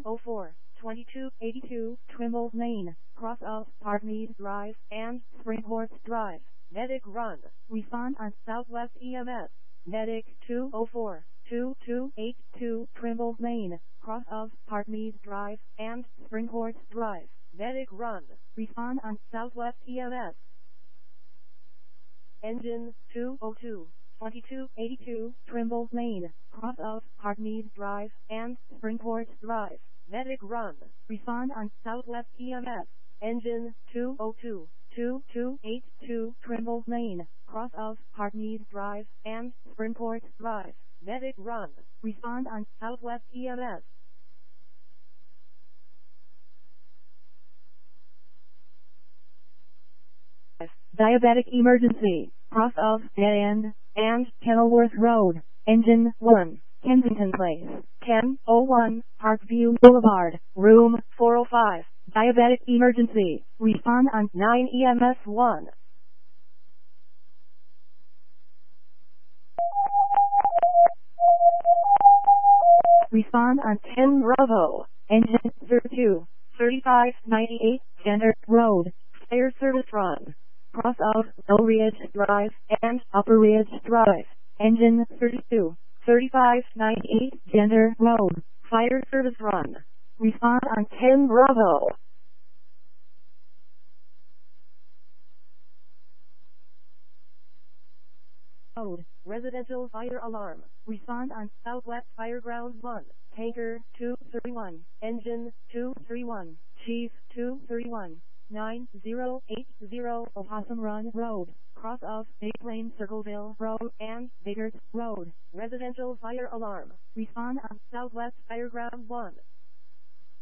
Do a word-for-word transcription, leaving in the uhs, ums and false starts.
oh four, twenty-two eighty-two, Trimble Lane, cross of Parkmead Drive and Springhorse Drive. Medic run. Refund on Southwest E M S. Medic two oh four, twenty-two eighty-two, Trimble Lane, cross of Parkmead Drive and Springhorse Drive. Medic run. Refund on Southwest E M S. Engine two oh two, twenty-two eighty-two, Trimble Lane, cross of Parkmead Drive and Springhorse Drive. Medic run. Refund on Southwest E M S. Engine two oh two, twenty-two eighty-two, Trimble Lane, cross of Parkmead Drive and Springhorse Drive. Medic run. Refund on Southwest E M S. Diabetic emergency. Cross of Dead End and Kenilworth Road. Engine one. Kensington Place. ten oh one, Parkview Boulevard. Room four oh five. Diabetic emergency. Refund on nine E M S one. Refund on ten Bravo. Engine zero two, thirty-five ninety-eight, Jenner Road. Fire service run. Cross of Low Ridge Drive and Upper Ridge Drive. Engine thirty-two, thirty-five ninety-eight, Jenner Road. Fire service run. Refund on ten Bravo. Road. Residential fire alarm. Refund on Southwest Fireground one. Tanker two thirty-one. Engine two thirty-one. Chief two thirty-one. nine zero eight zero Opossum Run Road. Cross of Big Lane Circleville Road and Biggert Road. Residential fire alarm. Refund on Southwest Fireground one.